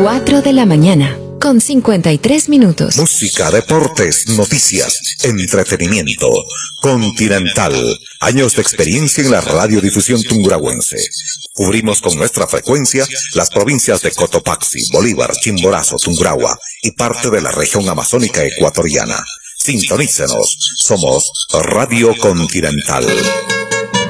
4 de la mañana, con 53 minutos. Música, deportes, noticias, entretenimiento. Continental. Años de experiencia en la radiodifusión tungurahuense. Cubrimos con nuestra frecuencia las provincias de Cotopaxi, Bolívar, Chimborazo, Tungurahua y parte de la región amazónica ecuatoriana. Sintonícenos. Somos Radio Continental.